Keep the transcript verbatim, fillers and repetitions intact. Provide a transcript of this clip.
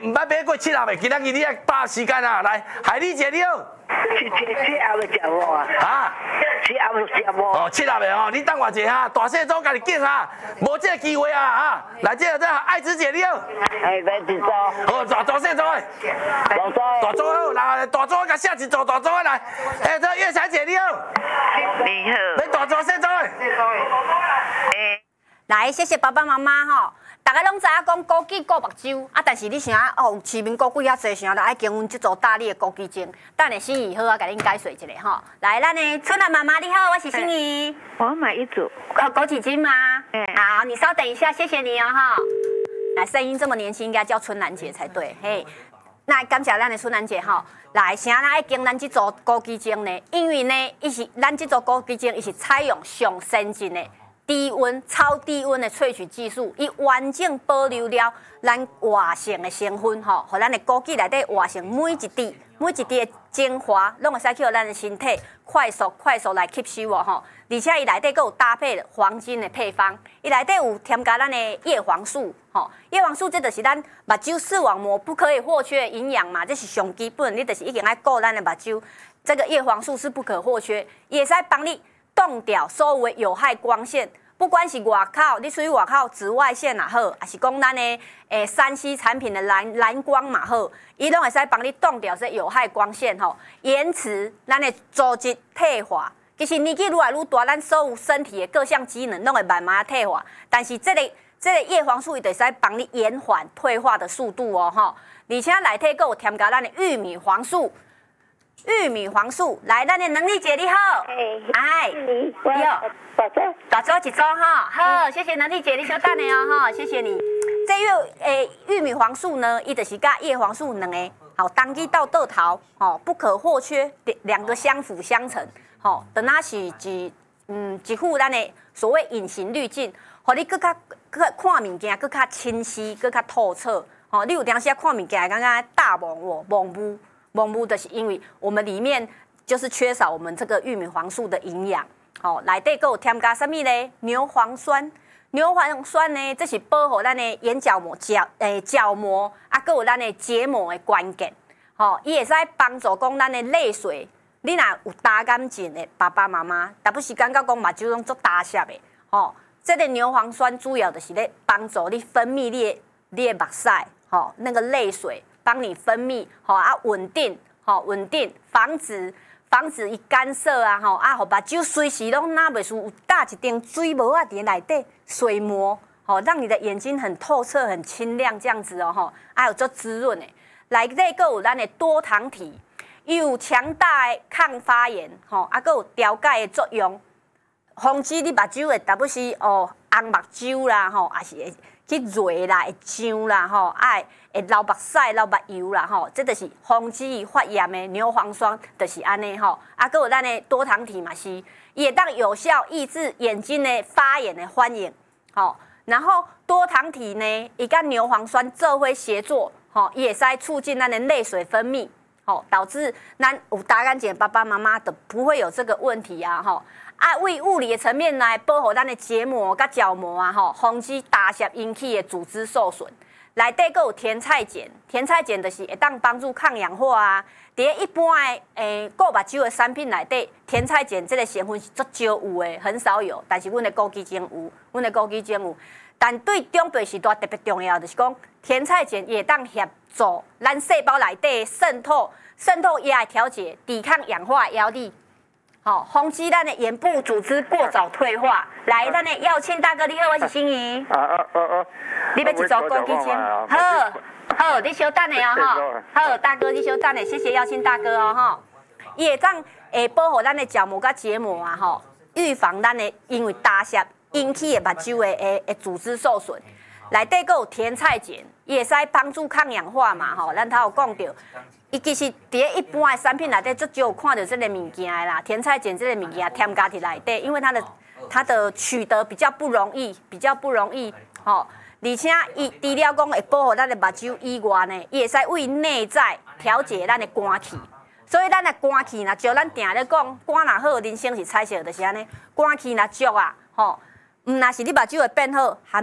唔捌买过七合的，今仔日你来把握时间啊，来，海丽姐你好。 七七七合的食无啊？ 啊？ 七合的食无？ 哦，七合的哦，你等我一下哈，大细组家己拣哈，无这个机会啊哈。来，这个这爱芝姐你好。 哎，来一组。 哦，大大细组的。 大组。 大组好，来大组甲下一组大组的来。哎，这月彩姐你好。 你好。 你大组细组的。细组的。 哎。来，谢谢爸爸妈妈吼。大家拢知影讲枸杞顾目睭啊，但是你想哦，市面枸杞遐济，想要爱经阮这组大力的枸杞精。等下心怡好啊，甲恁解说一下吼。来，咱的春兰妈妈你好，我是心怡。 我要买一组。 枸枸杞精吗？嗯。好，你稍等一下，谢谢你哦哈。来，声音这么年轻，应该叫春兰姐才对，嘿。那感谢咱的春兰姐吼。来，啥咱爱经咱这组枸杞精呢？因为呢，伊是咱这组枸杞精，伊是采用上先进的。低温、超低温的萃取技术，伊完整保留了咱活性的成分，吼，互咱的枸杞内底活性每一滴、每一滴的精华，拢会使去互咱的身体快速、快速来吸收哦，吼。而且伊内底佫有搭配黄金的配方，伊内底有添加咱的叶黄素，吼，叶黄素这就是咱目睭视网膜不可以或缺的营养嘛，这是上基本，你就是已经爱顾咱的目睭，这个叶黄素是不可或缺，也使帮你。冻掉所有的有害光线，不管是外口，你出去外口紫外线也好，还是讲咱的诶三 C 产品的蓝蓝光嘛好，伊拢会使帮你冻掉这有害光线吼，延迟咱的组织退化。其实年纪愈来愈大，咱所有身体的各项机能拢会慢慢退化，但是这个这个叶黄素伊就使帮你延缓退化的速度哦吼，而且内底佫有添加咱的玉米黄素。玉米黄素，来，咱的能力姐你好，哎，你好，大周，大周一周哈，好，谢谢能力姐，你稍等的哦哈，谢谢你。这玉诶玉米黄素呢，伊就是甲叶黄素两个，好，当机到豆桃，哦，不可或缺，两个相辅相成，好，等那是一嗯一副咱的所谓隐形滤镜，互你更较更看物件更较清晰，更较透彻，哦，你有当时看物件感觉大模糊模糊。蒙糊的是因为我们里面就是缺少我们这个玉米黄素的营养，好、哦，内底还有添加什么呢？牛磺酸，牛磺酸呢，这是保护咱的眼角膜、角诶角膜，啊，还有咱的结膜的关键，吼、哦，伊会使帮助讲咱的泪水，你若有大感情的爸爸妈妈，但不是感觉讲目睭拢做大涩的，吼、哦，这个牛磺酸主要就是咧帮助你分泌你的你的目屎，吼、哦，那个泪水。帮你分泌，吼啊稳定，吼稳定，防止防止伊干涩啊，吼啊，互目睭随时拢拿袂住有搭一张水膜啊伫内底水膜，吼让你的眼睛很透彻、很清亮这样子哦，吼，还有做滋润的。内底佫有咱的多糖体，伊有强大的抗发炎，吼啊，佫有调解的作用，防止你目睭会特别是哦红目睭啦，吼，也是会。去热啦，会痒啦，吼，爱会流目屎、流目油啦，吼，这就是防止伊发炎的牛磺酸，就是安尼吼。啊，还有咱的多糖体嘛是，伊会当有效抑制眼睛的发炎的反应，吼。然后多糖体呢，伊甲牛磺酸做伙协作，吼，伊会使促进咱的泪水分泌，吼，导致咱有大干净爸爸妈妈的不会有这个问题啊，吼。啊，为物理的层面来保护咱的结膜甲角膜啊，吼，防止打湿引起的组织受损。内底佫有甜菜碱，甜菜碱就是会当帮助抗氧化啊。伫一般的诶顾目睭的产品内底，甜菜碱这个成分是足少有的，很少有。但是阮的枸杞精有，阮的枸杞精有。但对长辈时代特别重要，就是讲甜菜碱也当协助咱细胞内底渗透，渗透也来调节抵抗氧化压力。好、哦，防止咱的眼部组织过早退化。来，咱的耀庆大哥，你好，我是心怡。 啊啊啊啊！ 你要一组枸杞精？好，好，你稍等的哦，哈。好，大哥，你稍等的，谢谢耀庆大哥哦，哈。伊会当会保护咱的角膜甲结膜啊，吼，预防咱的因为打湿引起的目睭的诶诶组织受损。内底佫有甜菜碱，伊会使帮助抗氧化嘛，吼，咱头有讲到。伊其实伫一般的产品内底，就只有看到这个物件啦，甜菜碱这个物件添加伫内底，因为它的它的取得比较不容易，比较不容易，吼、哦，而且伊除了讲会保护咱的目睭以外呢，伊会使为内在调节咱的肝气，所以咱的肝气若就咱定咧讲，肝若好，人生是彩色，就是安尼，肝气若足啊，吼、哦，毋若是你目睭会变好，还